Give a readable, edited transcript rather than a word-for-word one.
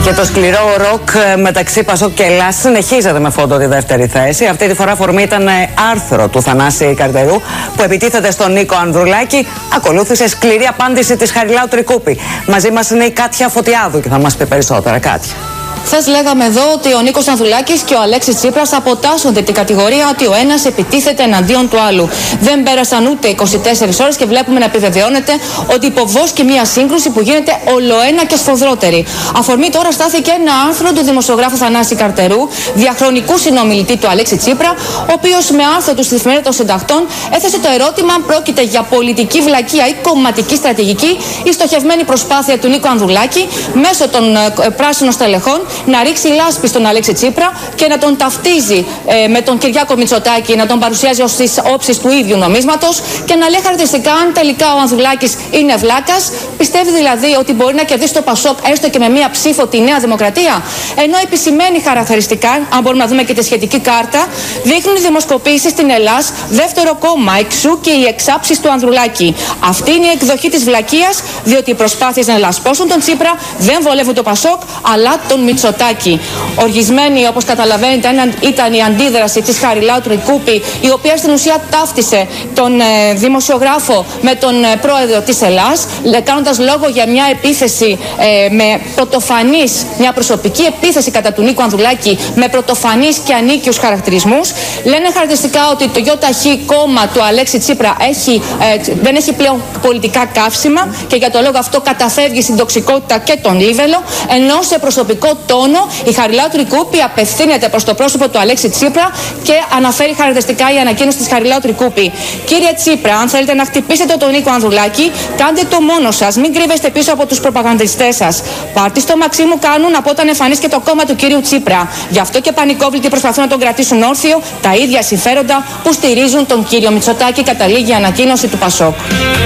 Και το σκληρό ροκ μεταξύ Πασόκ και Ελλάς συνεχίζεται με φόντο τη δεύτερη θέση. Αυτή τη φορά αφορμή ήταν άρθρο του Θανάση Καρτερού που επιτίθεται στον Νίκο Ανδρουλάκη. Ακολούθησε σκληρή απάντηση της Χαριλάου Τρικούπη. Μαζί μας είναι η Κάτια Φωτιάδου και θα μας πει περισσότερα. Κάτια. Χθες λέγαμε εδώ ότι ο Νίκος Ανδρουλάκης και ο Αλέξης Τσίπρας αποτάσσονται την κατηγορία ότι ο ένας επιτίθεται εναντίον του άλλου. Δεν πέρασαν ούτε 24 ώρες και βλέπουμε να επιβεβαιώνεται ότι υποβόσκει μια σύγκρουση που γίνεται ολοένα και σφοδρότερη. Αφορμή τώρα στάθηκε ένα άρθρο του δημοσιογράφου Θανάση Καρτερού, διαχρονικού συνομιλητή του Αλέξη Τσίπρα, ο οποίος με άρθρο του στη Εφημερίδα των Συντακτών έθεσε το ερώτημα αν πρόκειται για πολιτική βλακεία ή κομματική στρατηγική η στοχευμένη προσπάθεια του Νίκου Ανδρουλάκη μέσω των πράσινων στελεχών να ρίξει λάσπη στον Αλέξη Τσίπρα και να τον ταυτίζει με τον Κυριάκο Μητσοτάκη, να τον παρουσιάζει ως τις όψεις του ίδιου νομίσματος και να λέει χαρακτηριστικά αν τελικά ο Ανδρουλάκης είναι βλάκας. Πιστεύει δηλαδή ότι μπορεί να κερδίσει το Πασόκ έστω και με μία ψήφο τη Νέα Δημοκρατία. Ενώ επισημαίνει χαρακτηριστικά, αν μπορούμε να δούμε και τη σχετική κάρτα, δείχνουν οι δημοσκοπήσεις στην Ελλάδα δεύτερο κόμμα, εξού και οι εξάψεις του Ανδρουλάκη. Αυτή είναι η εκδοχή της βλακείας, διότι οι προσπάθειες να λασπώσουν τον Τσίπρα δεν βολεύουν το Πασόκ, αλλά τον Μητσοτάκη. Οργισμένη, όπως καταλαβαίνετε, ήταν η αντίδραση της Χαριλάου Τρικούπη, η οποία στην ουσία ταύτισε τον δημοσιογράφο με τον πρόεδρο της Ελλάς, κάνοντας λόγο για μια επίθεση με πρωτοφανής, μια προσωπική επίθεση κατά του Νίκου Ανδρουλάκη με πρωτοφανείς και ανίκιους χαρακτηρισμούς. Λένε χαρακτηριστικά ότι το ΙΧ κόμμα του Αλέξη Τσίπρα δεν έχει πλέον πολιτικά καύσιμα και για το λόγο αυτό καταφεύγει στην τοξικότητα και τον λίβελο, ενώ σε προσωπικό τόνο η Χαριλάου Τρικούπη απευθύνεται προς το πρόσωπο του Αλέξη Τσίπρα και αναφέρει χαρακτηριστικά η ανακοίνωση της Χαριλάου Τρικούπη. Κύριε Τσίπρα, αν θέλετε να χτυπήσετε τον Νίκο Ανδρουλάκη, κάντε το μόνο σας. Μην κρύβεστε πίσω από τους προπαγανδιστές σας. Πάρτι στο μαξί μου κάνουν από όταν εμφανίστηκε το κόμμα του κύριου Τσίπρα. Γι' αυτό και πανικόβλητοι προσπαθούν να τον κρατήσουν όρθιο τα ίδια συμφέροντα που στηρίζουν τον κύριο Μητσοτάκη, καταλήγει η ανακοίνωση του Πασόκ.